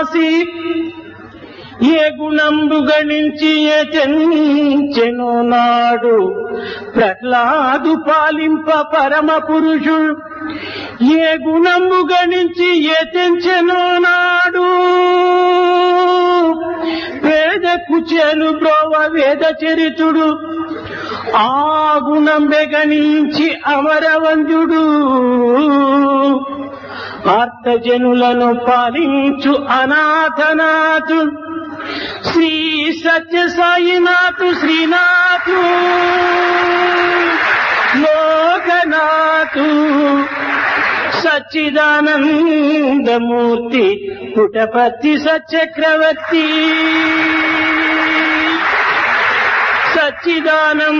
ఏ గుణంబు గణించి ఏచెంచెనో నాడు ప్రహ్లాదు పాలింప పరమ పురుషుడు. ఏ గుణంబు గణించి ఏచెంచెనో నాడు వేద కుచేలు బ్రోవ వేద చరితుడు. ఆ గుణంబె గణించి అమరవంద్యుడు ఆర్తజనులను పాలించు అనాథనాథు శ్రీ సత్య సాయినాథు శ్రీనాథు లోకనాథు సచ్చిదానందమూర్తి పుటపర్తి సచక్రవర్తి సచ్చిదానంద